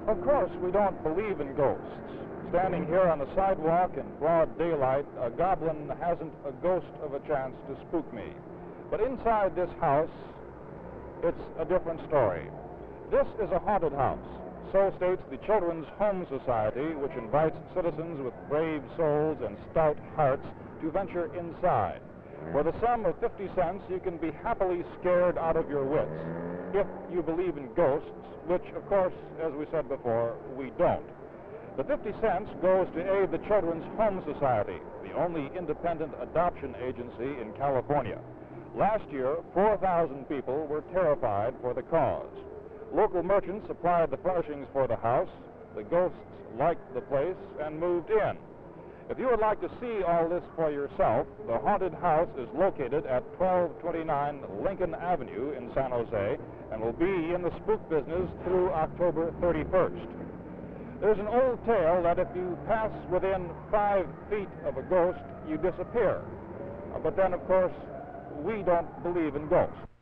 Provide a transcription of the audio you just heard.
Of course, we don't believe in ghosts. Standing here on the sidewalk in broad daylight, a goblin hasn't a ghost of a chance to spook me. But inside this house, it's a different story. This is a haunted house. So states the Children's Home Society, which invites citizens with brave souls and stout hearts to venture inside. For the sum of 50 cents, you can be happily scared out of your wits, if you believe in ghosts, which, of course, as we said before, we don't. The 50 cents goes to aid the Children's Home Society, the only independent adoption agency in California. Last year, 4,000 people were terrified for the cause. Local merchants supplied the furnishings for the house. The ghosts liked the place and moved in. If you would like to see all this for yourself, the haunted house is located at 1229 Lincoln Avenue in San Jose and will be in the spook business through October 31st. There's an old tale that if you pass within 5 feet of a ghost, you disappear. But then, of course, we don't believe in ghosts.